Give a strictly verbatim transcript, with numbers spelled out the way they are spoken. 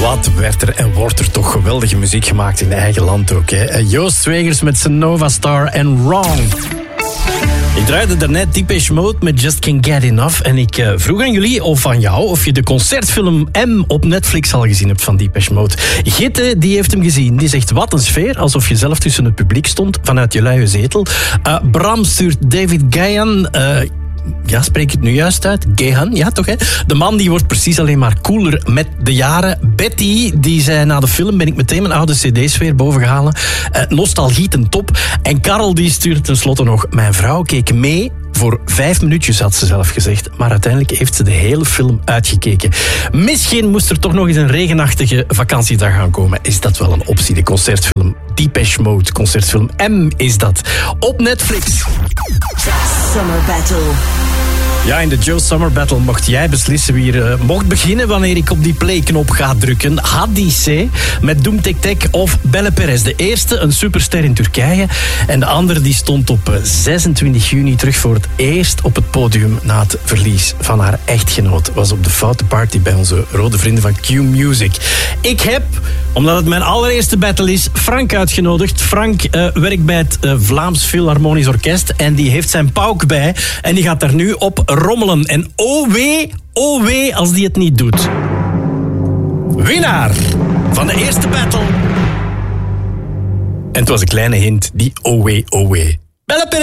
Wat werd er en wordt er toch geweldige muziek gemaakt in eigen land ook. Hè? Joost Zwegers met zijn Nova Star en Wrong. Ik draaide daarnet Depeche Mode met Just Can't Get Enough. En ik uh, vroeg aan jullie of aan jou of je de concertfilm M op Netflix al gezien hebt van Depeche Mode. Gitte, die heeft hem gezien. Die zegt, wat een sfeer, alsof je zelf tussen het publiek stond vanuit je luie zetel. Uh, Bram stuurt David Gahan... Uh, Ja, spreek ik het nu juist uit? Gahan, ja toch hè? De man die wordt precies alleen maar cooler met de jaren. Betty, die zei na de film ben ik meteen mijn oude cd's weer bovengehaald. Uh, nostalgie ten top. En Karel die stuurt tenslotte nog, mijn vrouw keek mee. Voor vijf minuutjes had ze zelf gezegd. Maar uiteindelijk heeft ze de hele film uitgekeken. Misschien moest er toch nog eens een regenachtige vakantiedag gaan komen. Is dat wel een optie, de concertfilm Depeche Mode, concertfilm M is dat. Op Netflix. Summer Battle. Ja, in de Joe Summer Battle mocht jij beslissen wie er uh, mocht beginnen wanneer ik op die play-knop ga drukken. Hadi C met Doem Tek Tek of Belle Perez. De eerste, een superster in Turkije. En de andere die stond op uh, zesentwintig juni terug voor het eerst op het podium na het verlies van haar echtgenoot. Was op de Foute Party bij onze rode vrienden van Q Music. Ik heb, omdat het mijn allereerste battle is, Frank uitgenodigd. Frank uh, werkt bij het uh, Vlaams Philharmonisch Orkest en die heeft zijn pauk bij en die gaat daar nu op rommelen. En oh wee, oh wee als die het niet doet. Winnaar van de eerste battle. En het was een kleine hint, die oh wee, oh wee. Belle Perez.